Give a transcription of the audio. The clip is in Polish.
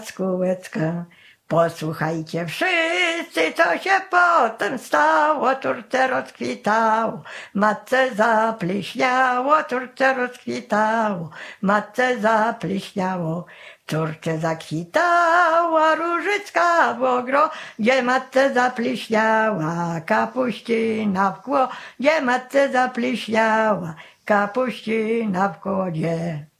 Jaskółeczka. Posłuchajcie wszyscy, co się potem stało, córce rozkwitało, matce zapliśniało, córce rozkwitało, matce zapliśniało, córce zakwitała różyczka w ogrodzie, matce zapliśniała, kapuścina w kłodzie, matce zapliśniała, kapuścina w kłodzie.